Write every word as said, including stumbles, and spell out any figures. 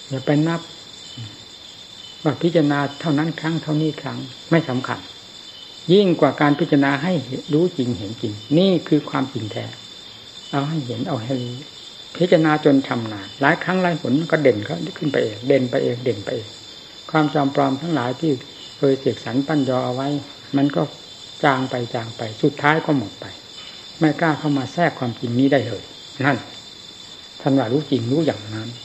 อย่าไปนับว่าพิจารณาเท่านั้นครั้งเท่านี้ครั้งไม่สำคัญยิ่งกว่าการพิจารณาให้รู้จริงเห็นจริงนี่คือความจริงแท้เอาให้เห็นเอาให้รู้พิจารณาจนชำนาญหลายครั้งหลายหนก็เด่นก็ขึ้นไปเองเด่นไปเองเด่นไปเองความจำปลอมทั้งหลายที่เคยเสกสรรปั้นยอเอาไว้มันก็จางไปจางไปสุดท้ายก็หมดไปไม่กล้าเข้ามาแทรกความจริงนี้ได้เลยนั่นท่านว่ารู้จริงรู้อย่างนั้น